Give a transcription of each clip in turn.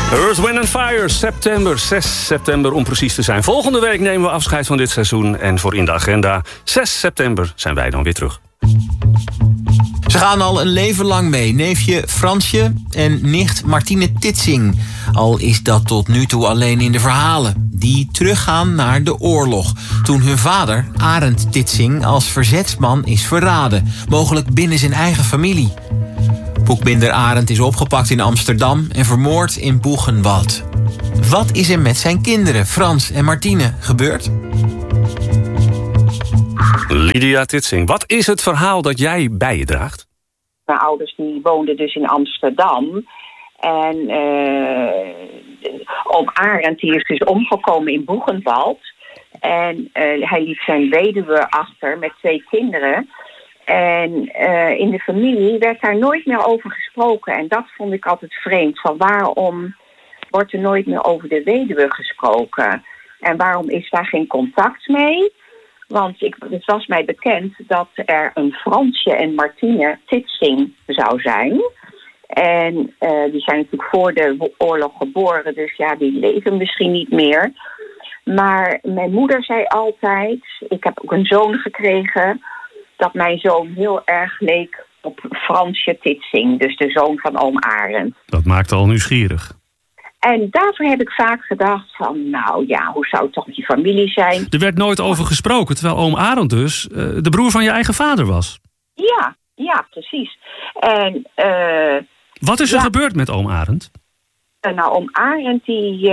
Earth, Wind & Fire, september, 6 september om precies te zijn. Volgende week nemen we afscheid van dit seizoen. En voor in de agenda, 6 september zijn wij dan weer terug. Ze gaan al een leven lang mee. Neefje Fransje en nicht Martine Titsing. Al is dat tot nu toe alleen in de verhalen. Die teruggaan naar de oorlog. Toen hun vader, Arend Titsing, als verzetsman is verraden. Mogelijk binnen zijn eigen familie. Boekbinder Arend is opgepakt in Amsterdam en vermoord in Boegenwald. Wat is er met zijn kinderen, Frans en Martine, gebeurd? Lydia Titsing, wat is het verhaal dat jij bij je draagt? Mijn ouders die woonden dus in Amsterdam. En oom Arend die is dus omgekomen in Boegenwald. En hij liet zijn weduwe achter met 2 kinderen. En in de familie werd daar nooit meer over gesproken. En dat vond ik altijd vreemd. Van waarom wordt er nooit meer over de weduwe gesproken? En waarom is daar geen contact mee? Want het was mij bekend dat er een Fransje en Martine Titsing zou zijn. En die zijn natuurlijk voor de oorlog geboren. Dus ja, die leven misschien niet meer. Maar mijn moeder zei altijd... Ik heb ook een zoon gekregen... dat mijn zoon heel erg leek op Fransje Titsing. Dus de zoon van oom Arend. Dat maakt al nieuwsgierig. En daarvoor heb ik vaak gedacht van... nou ja, hoe zou het toch met die familie zijn? Er werd nooit over gesproken, terwijl oom Arend dus... de broer van je eigen vader was. Ja, precies. En... wat is er gebeurd met oom Arend? Nou, oom Arend die...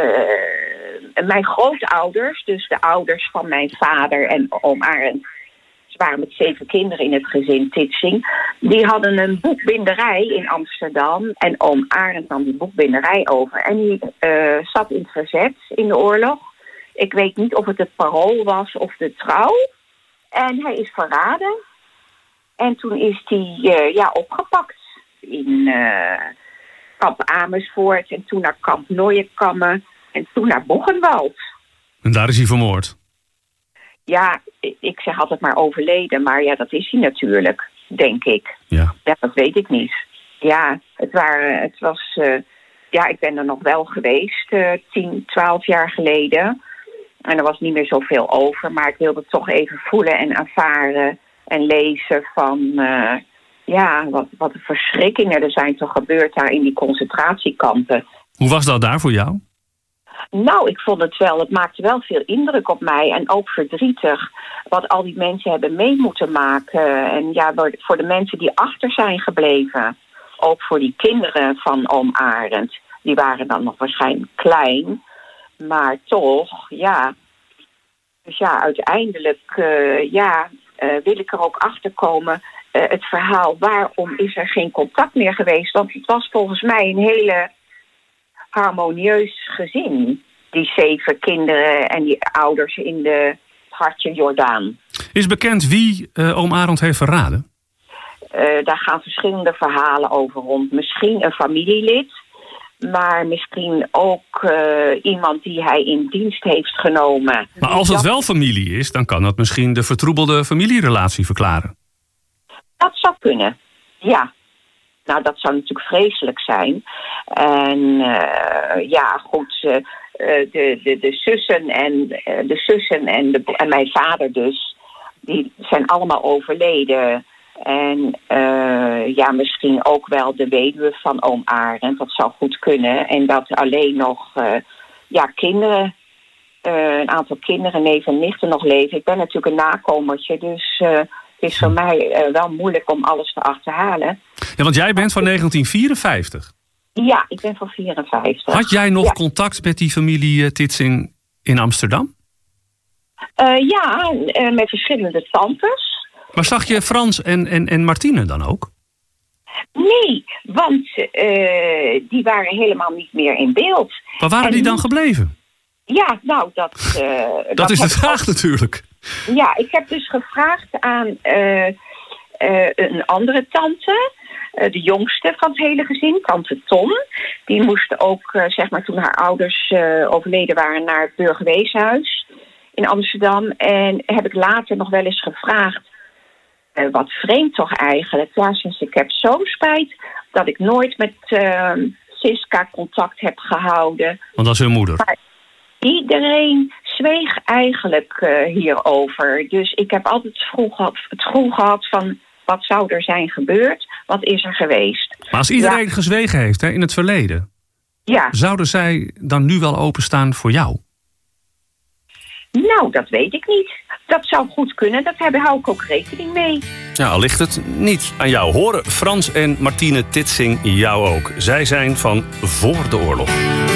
mijn grootouders, dus de ouders van mijn vader en oom Arend... ze waren met 7 kinderen in het gezin Titsing... die hadden een boekbinderij in Amsterdam... en oom Arend nam die boekbinderij over. En die zat in het verzet in de oorlog. Ik weet niet of het het Parool was of de Trouw. En hij is verraden. En toen is hij opgepakt in kamp Amersfoort... en toen naar kamp Nooienkammen en toen naar Boegenwald. En daar is hij vermoord? Ja, ik zeg altijd maar overleden, maar ja, dat is hij natuurlijk, denk ik. Ja, dat weet ik niet. Ja, het was... ik ben er nog wel geweest, 10, 12 jaar geleden. En er was niet meer zoveel over, maar ik wilde het toch even voelen en ervaren en lezen van... wat de verschrikkingen er zijn toch gebeurd daar in die concentratiekampen. Hoe was dat daar voor jou? Nou, ik vond het maakte wel veel indruk op mij en ook verdrietig wat al die mensen hebben mee moeten maken. En ja, voor de mensen die achter zijn gebleven, ook voor die kinderen van oom Arend, die waren dan nog waarschijnlijk klein, maar toch, ja. Dus ja, uiteindelijk, wil ik er ook achter komen, het verhaal, waarom is er geen contact meer geweest? Want het was volgens mij een hele harmonieus gezin. Die 7 kinderen en die ouders in de hartje Jordaan. Is bekend wie oom Arend heeft verraden? Daar gaan verschillende verhalen over rond. Misschien een familielid, maar misschien ook iemand die hij in dienst heeft genomen. Maar als het wel familie is, dan kan dat misschien de vertroebelde familierelatie verklaren. Dat zou kunnen, ja. Nou, dat zou natuurlijk vreselijk zijn. En de zussen en mijn vader dus, die zijn allemaal overleden. En misschien ook wel de weduwe van oom Arend, dat zou goed kunnen. En dat alleen nog kinderen, een aantal kinderen, neven en nichten nog leven. Ik ben natuurlijk een nakomertje, dus... Het is voor mij wel moeilijk om alles te achterhalen. Ja, want jij bent van 1954. Ja, ik ben van 54. Had jij nog contact met die familie Titsing in Amsterdam? Met verschillende tantes. Maar zag je Frans en Martine dan ook? Nee, want die waren helemaal niet meer in beeld. Waar waren die dan gebleven? Ja, nou, dat is de vraag natuurlijk. Ja, ik heb dus gevraagd aan een andere tante, de jongste van het hele gezin, tante Tom. Die moest ook, toen haar ouders overleden waren, naar het burgerweeshuis in Amsterdam. En heb ik later nog wel eens gevraagd, wat vreemd toch eigenlijk. Ja, sinds ik heb zo'n spijt dat ik nooit met Siska contact heb gehouden. Want dat is hun moeder. Maar iedereen zweeg eigenlijk hierover. Dus ik heb altijd het gevoel gehad van... wat zou er zijn gebeurd? Wat is er geweest? Maar als iedereen gezwegen heeft in het verleden... Ja. Zouden zij dan nu wel openstaan voor jou? Nou, dat weet ik niet. Dat zou goed kunnen. Daar hou ik ook rekening mee. Ja, al ligt het niet aan jou. Horen Frans en Martine Titsing jou ook. Zij zijn van voor de oorlog.